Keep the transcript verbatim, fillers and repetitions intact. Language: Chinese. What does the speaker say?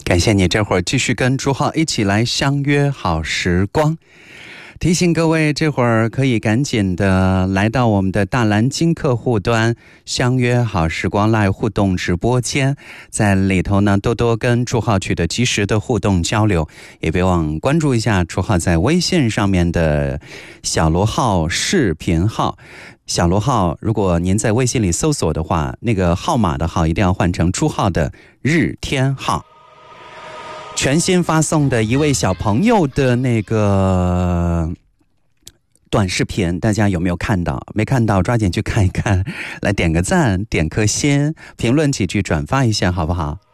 感谢你这会儿继续跟朱浩一起来相约好时光。提醒各位，这会儿可以赶紧的来到我们的大蓝鲸客户端相约好时光 Live 互动直播间，在里头呢多多跟朱浩取得及时的互动交流，也别忘关注一下朱浩在微信上面的小罗号视频号。小罗号，如果您在微信里搜索的话，那个号码的号一定要换成朱浩的日天号。全新发送的一位小朋友的那个短视频，大家有没有看到？没看到抓紧去看一看，来点个赞，点颗心，评论几句，转发一下好不好？